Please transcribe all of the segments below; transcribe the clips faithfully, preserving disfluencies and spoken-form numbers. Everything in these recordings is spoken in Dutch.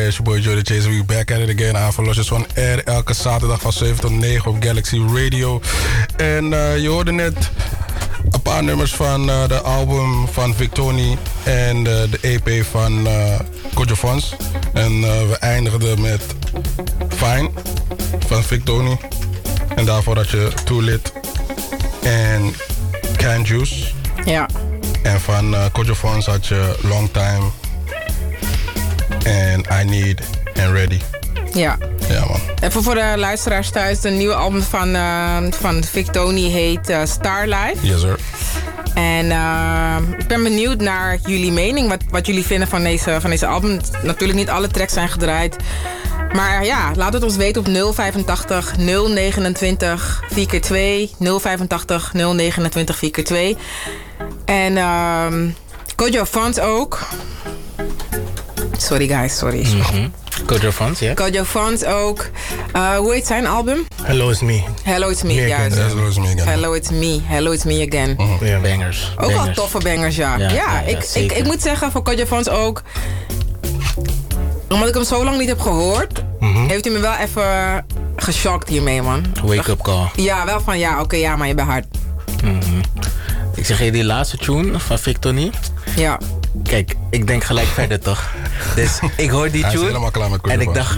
it's your boy Joe the Chaser. We back at it again. Aanverlosjes van Air. Elke zaterdag van zeven tot negen op Galaxy Radio. En uh, je hoorde net een paar nummers van uh, de album van Victony en uh, de E P van uh, Kojo Fons. En uh, we eindigden met Fine van Victony. En daarvoor had je Too Lit en Can Juice. Ja. En van uh, Kojo Fons had je Long Time en I Need and Ready. Ja. Ja, man. Even voor de luisteraars thuis. De nieuwe album van, uh, van Victony heet uh, Starlight. Yes, sir. En uh, ik ben benieuwd naar jullie mening. Wat, wat jullie vinden van deze, van deze album. Natuurlijk niet alle tracks zijn gedraaid. Maar ja, laat het ons weten op nul vijfentachtig nul negenentwintig vier keer twee. nul vijfentachtig nul negenentwintig vier keer twee. En uh, Kojo Fons ook. Sorry guys, sorry. Mm-hmm. Kojo Fons, ja. Yeah. Kojo Fons ook. Uh, hoe heet zijn album? Hello It's Me. Hello It's Me, me juist. Hello It's Me again. Hello It's Me. Hello It's Me again. Mm-hmm. Yeah. Bangers. Ook bangers. wel toffe bangers, ja. Ja, ja, ja, ja ik, ik, ik moet zeggen, voor Kojo Fons ook. Omdat ik hem zo lang niet heb gehoord, mm-hmm. heeft hij me wel even geschokt hiermee, man. Wake up call. Ja, wel van ja, oké, okay, ja, maar je bent hard. Mm-hmm. Ik zeg je die laatste tune van Victony. Ja. Kijk, ik denk gelijk verder toch. Dus ik hoor die tune. Hij is helemaal klaar met Kojo en ik dacht.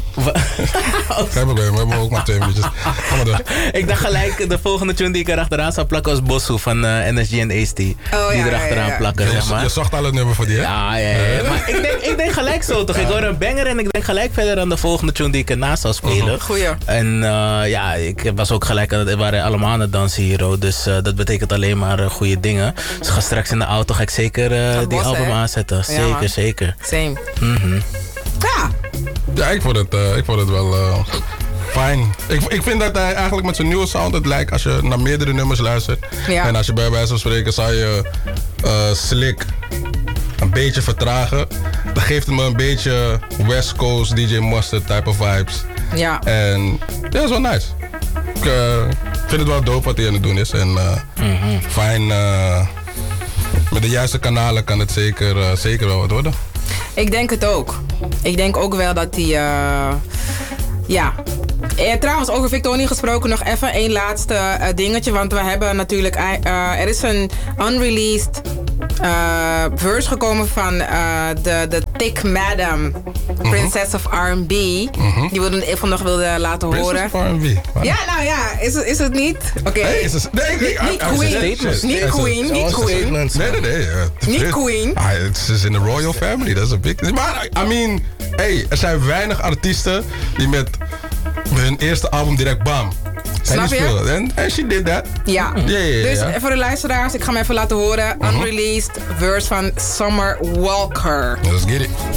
Geen probleem, we hebben ook maar twee minuutjes. Ga maar door. Ik dacht gelijk, de volgende tune die ik erachteraan zou plakken was Bosu van uh, N S G en Ace T. Die oh, ja, erachteraan ja, ja. plakken, Je, zeg maar. je zocht al het nummer voor die, hè? Ja, ja, ja. ja. Maar ik denk, ik denk gelijk zo toch. Ik hoor een banger en ik denk gelijk verder aan de volgende tune die ik ernaast zou spelen. Uh-huh. Goeie. En uh, ja, ik was ook gelijk aan het, we waren allemaal aan het dansen hier. Oh, dus uh, dat betekent alleen maar uh, goede dingen. Dus ga straks in de auto ga ik zeker uh, die bossen, album hè? aanzetten. Zeker, ja, zeker. Same. Mm-hmm. Ja. Ja, ik vond het, uh, ik vond het wel uh, fijn. Ik, ik vind dat hij eigenlijk met zijn nieuwe sound, het lijkt als je naar meerdere nummers luistert. Ja. En als je bij wijze van spreken zou je uh, Slick een beetje vertragen. Dan geeft het me een beetje West Coast D J Mustard type of vibes. Ja. En ja, dat is wel nice. Ik uh, vind het wel dope wat hij aan het doen is. En uh, mm-hmm. fijn, uh, met de juiste kanalen kan het zeker, uh, zeker wel wat worden. Ik denk het ook. Ik denk ook wel dat hij... Uh, ja. Eh, trouwens, over Victony gesproken nog even één laatste uh, dingetje. Want we hebben natuurlijk... Uh, er is een unreleased uh, verse gekomen van uh, de, de Thick Madam, mm-hmm. Princess of R and B. Mm-hmm. Die we vandaag wilden laten Princess horen. Princess of R and B? Ja, nou ja. Is het, is het niet? Oké. Okay. Nee, is het... Nee, nee, niet Queen. Niet Queen. Niet Queen. Nee, nee, nee. Uh, niet Queen. Ah, het is in de royal family. Dat is een big... Maar, I mean... Hey, er zijn weinig artiesten die met hun eerste album direct bam. Snap je? En and she did that. Ja. Yeah, yeah, yeah, dus yeah. voor de luisteraars, ik ga hem even laten horen. Uh-huh. Unreleased verse van Summer Walker. Let's get it.